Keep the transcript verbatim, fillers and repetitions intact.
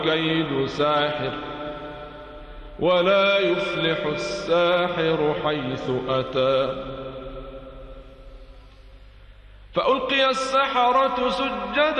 كيد ساحر ولا يفلح الساحر حيث أتى. فألقي السحرة سجدا